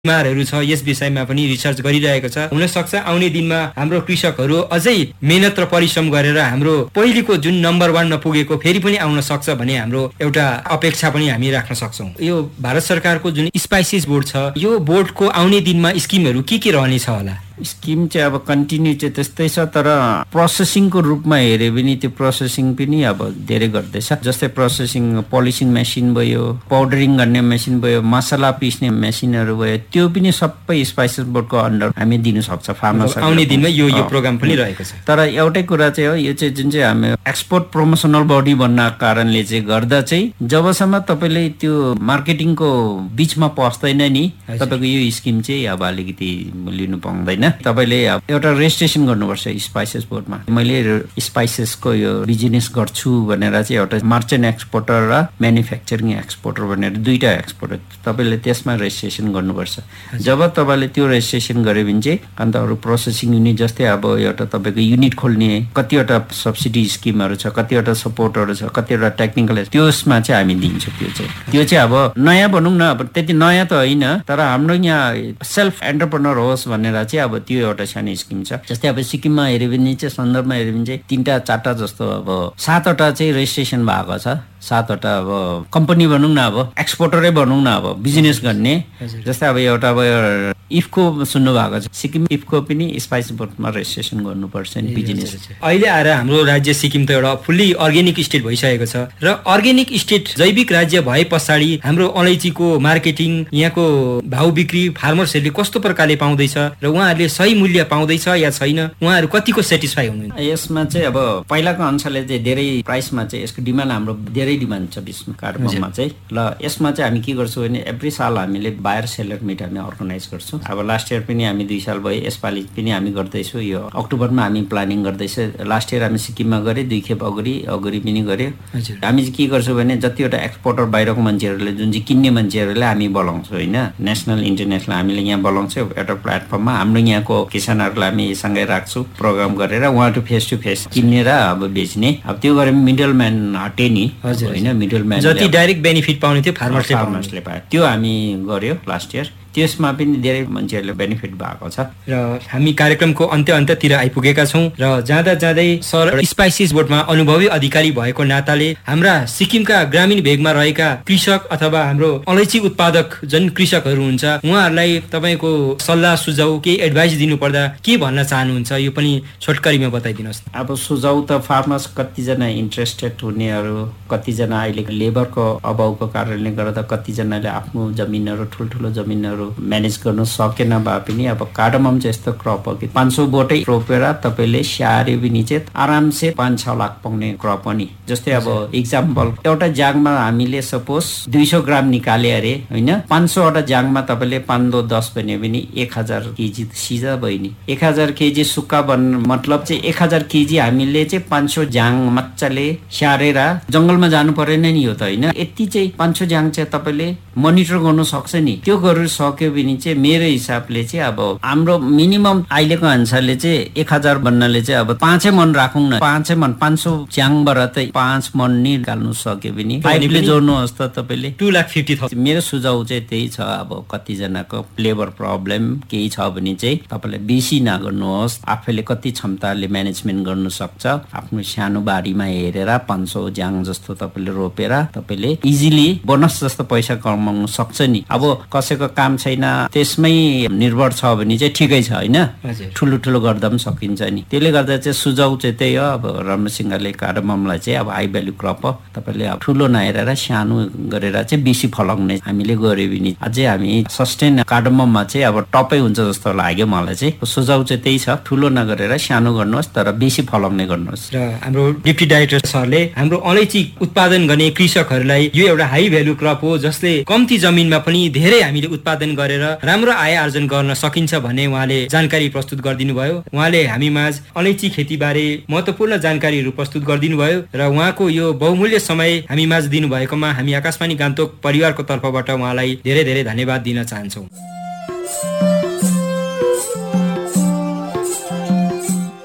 बिमारहरू छ यस विषयमा पनि रिसर्च गरिरहेको छ। हुन सक्छ आउने दिनमा हाम्रो कृषकहरू अझै मेहनत र परिश्रम गरेर हाम्रो पहिलेको जुन नम्बर 1 नपुगेको फेरि पनि आउन सक्छ भन्ने हाम्रो एउटा अपेक्षा पनि हामी राख्न सक्छौँ। यो भारत सरकारको जुन स्पाइसेस बोर्ड छ यो बोर्डको आउने दिनमा स्किमहरू के रहनेछ होला? स्किम चाहिँ अब कन्टिन्यू चाहिँ त्यस्तै छ, तर प्रोसेसिङको रूपमा हेऱ्यो भने त्यो प्रोसेसिङ पनि अब धेरै गर्दैछ। जस्तै प्रोसेसिङ पोलिसिङ मेसिन भयो, पाउडरिङ गर्ने मेसिन भयो, मसला पिस्ने मेसिनहरू भयो, त्यो पनि सबै स्पाइसेस बोर्डको अन्डर हामी दिन सक्छ फार्मर्स। आउने दिनमा यो प्रोग्राम पनि रहेको छ। तर एउटै कुरा चाहिँ हो, यो चाहिँ जुन चाहिँ हामी एक्सपोर्ट प्रमोसनल बडी बन्न कारणले चाहिँ गर्दा चाहिँ जबसम्म तपाईँले त्यो मार्केटिङको बिचमा पस्दैन नि तपाईँको यो स्किम चाहिँ अब अलिकति लिनु पाउँदैन। तपाईँले एउटा रेजिस्ट्रेसन गर्नुपर्छ स्पाइसेस बोर्डमा। मैले स्पाइसेसको यो बिजनेस गर्छु भनेर चाहिँ एउटा मर्चेन्ट एक्सपोर्टर र म्यानुफ्याक्चरिङ एक्सपोर्टर भनेर दुईटा एक्सपोर्टर तपाईँले त्यसमा रेजिस्ट्रेसन गर्नुपर्छ। जब तपाईँले त्यो रेजिस्ट्रेसन गर्यो भने चाहिँ अन्त अरू प्रोसेसिङ युनिट जस्तै अब एउटा तपाईँको युनिट खोल्ने कतिवटा सब्सिडी स्किमहरू छ, कतिवटा सपोर्टहरू छ, कतिवटा टेक्निकल त्यसमा चाहिँ हामी दिन्छौँ। त्यो चाहिँ अब नयाँ भनौँ न, अब त्यति नयाँ त होइन, तर हाम्रो यहाँ सेल्फ एन्टरप्रेनर होस् भनेर चाहिँ अब त्यो एउटा सानो स्किम छ। जस्तै अब सिक्किममा हेऱ्यो भने चाहिँ सन्दर्भमा हेऱ्यो भने चाहिँ 3-4 जस्तो अब 7वटा चाहिँ रेजिस्ट्रेसन भएको छ। 7वटा अब कम्पनी भनौँ न, अब एक्सपोर्टरै भनौँ न, अब बिजनेस गर्ने। जस्तै अब एउटा अब इफको सुन्नु भएको छ, सिक्किम इफको पनि स्पाइस बोर्डमा रेजिस्ट्रेसन गर्नुपर्छ नि बिजनेस। अहिले आएर हाम्रो राज्य सिक्किम त एउटा फुल्ली अर्ग्यानिक स्टेट भइसकेको छ र अर्ग्यानिक स्टेट जैविक राज्य भए पछाडि हाम्रो अलैँचीको मार्केटिङ, यहाँको भाउ बिक्री फार्मर्सहरूले कस्तो प्रकारले पाउँदैछ र उहाँहरूले सही मूल्य पाउँदैछ या छैन, उहाँहरू कतिको सेटिस्फाई हुनुहुन्छ? यसमा चाहिँ अब पहिलाको अनुसारले चाहिँ धेरै प्राइसमा चाहिँ यसको डिमान्ड हाम्रो धेरै डिमान्ड छ विश्व कार्डमा चाहिँ। ल यसमा चाहिँ हामी के गर्छौँ भने एभ्री साल हामीले बायर सेलर मिट हामी अर्गनाइज गर्छौँ। अब लास्ट इयर पनि हामी 2 साल भयो, यसपालि पनि हामी गर्दैछौँ। यो अक्टोबरमा हामी प्लानिङ गर्दैछौँ। लास्ट इयर हामी सिक्किममा गऱ्यौँ, 2 खेप अगुरी पनि गऱ्यौँ। हामी चाहिँ के गर्छौँ भने जतिवटा एक्सपोर्टर बाहिरको मान्छेहरूले जुन चाहिँ किन्ने मान्छेहरूले हामी बोलाउँछौँ होइन, नेसनल इन्टरनेसनल हामीले यहाँ बोलाउँछौँ एउटा प्लेटफर्ममा। हाम्रो यहाँको किसानहरूलाई हामी सँगै राख्छौँ प्रोग्राम गरेर, उहाँहरू फेस टु फेस किनेर अब बेच्ने। अब त्यो गरेर मिडल म्यान हटे नि होइन, मिडल म्यान जति डाइरेक्ट बेनिफिट पाउने थियो फार्मर्सले पायो, त्यो हामी गर्यो लास्ट इयर। त्यसमा पनि धेरै मान्छेहरूले बेनिफिट भएको छ। र हामी कार्यक्रमको अन्त्यतिर आइपुगेका छौँ र जाँदै सर स्पाइसेस बोर्डमा अनुभवी अधिकारी भएको नाताले हाम्रा सिक्किमका ग्रामीण भेगमा रहेका कृषक अथवा हाम्रो अलैँची उत्पादक जुन कृषकहरू हुन्छ उहाँहरूलाई तपाईँको सल्लाह सुझाउ केही एडभाइस दिनु पर्दा के भन्न चाहनुहुन्छ, यो पनि छोटकरीमा बताइदिनुहोस्। अब सुझाउ त फार्मर्स कतिजना इन्ट्रेस्टेड हुनेहरू, कतिजना अहिले लेबरको अभावको कारणले गर्दा कतिजनाले आफ्नो जमिनहरू ठुल्ठुलो जमिनहरू म्यानेज गर्न सकेन भए पनि अब कार्डमम चाहिँ यस्तो क्रप हो कि 500 बोटै रोपेर तपाईँले स्याहार्यो भने चाहिँ आरामसे 5-6 लाख पाउने क्रप हो नि। जस्तै अब इक्जाम्पल एउटा जागमा हामीले सपोज 200 ग्राम निकाले अरे होइन, 500वटा जागमा तपाईँले 5-2-10 भन्यो भने 1000 केजी सिधा भयो नि। 1000 केजी सुक्खा मतलब चाहिँ 1000 केजी हामीले चाहिँ 500 जाङ मजाले स्याहारेर जङ्गलमा जानु परेन नि। यो त होइन, यति चाहिँ 500 जाङ चाहिँ तपाईँले मोनिटर गर्नु सक्छ नि। त्यो गरेर सक्यो भने चाहिँ मेरो हिसाबले चाहिँ अब हाम्रो मिनिमम अहिलेको अनुसारले चाहिँ 1000 भन्नाले चाहिँ अब 5 मन राखौँ न, 5 मन 500 च्याङबाट चाहिँ 5 मन निकाल्नु सक्यो भने पाइपले जोड्नुहोस् त तपाईँले 2,50,000। मेरो सुझाउ चाहिँ त्यही छ। अब कतिजनाको लेबर प्रब्लम केही छ भने चाहिँ तपाईँले बेसी नगर्नुहोस्, आफैले कति क्षमताले म्यानेजमेन्ट गर्नु सक्छ आफ्नो सानो बारीमा हेरेर 500 ज्याङ जस्तो तपाईँले रोपेर तपाईँले इजिली बोनस जस्तो पैसा कमाउनु सक्छ नि। अब कसैको काम छैन त्यसमै निर्भर छ भने चाहिँ ठिकै छ होइन, ठुलो गर्दा पनि सकिन्छ नि। त्यसले गर्दा चाहिँ सुझाउ चाहिँ त्यही हो। अब राम्रोसँगले कार्डममलाई चाहिँ अब हाई भ्यालु क्रप हो, तपाईँले अब ठुलो नहेरेर सानो गरेर चाहिँ बेसी फलाउने हामीले गऱ्यो भने अझै हामी सस्टेन कार्डमममा चाहिँ अब टपै हुन्छ जस्तो लाग्यो मलाई चाहिँ। सुझाउ चाहिँ त्यही छ, ठुलो नगरेर सानो गर्नुहोस् तर बेसी फलाउने गर्नुहोस्। र हाम्रो डिप्टी डाइरेक्टर सरले हाम्रो अलैँची उत्पादन गर्ने कृषकहरूलाई यो एउटा हाई भ्यालु क्रप हो जसले कम्ती जमिनमा पनि धेरै हामीले उत्पादन गरेर राम्रो आय आर्जन गर्न सकिन्छ भन्ने उहाँले जानकारी प्रस्तुत गरिदिनु भयो। उहाँले हामी माझ अलैँची खेती बारे महत्त्वपूर्ण जानकारीहरू प्रस्तुत गरिदिनु भयो र उहाँको यो बहुमूल्य समय हामी माझ दिनु भएकोमा हामी आकाशवाणी गान्तोक परिवारको तर्फबाट उहाँलाई धेरै धेरै धन्यवाद दिन चाहन्छौँ।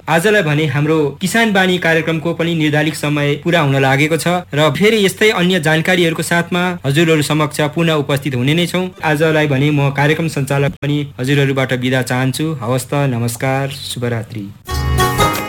आजलाई भने हाम्रो किसान बानी कार्यक्रमको पनि निर्धारित समय पूरा हुन लागेको छ र फेरि यस्तै अन्य जानकारीहरूको साथमा हजुरहरू समक्ष पुनः उपस्थित हुने नै छौँ। आजलाई भने म कार्यक्रम सञ्चालक पनि हजुरहरूबाट बिदा चाहन्छु। हवस् त, नमस्कार, शुभरात्रि।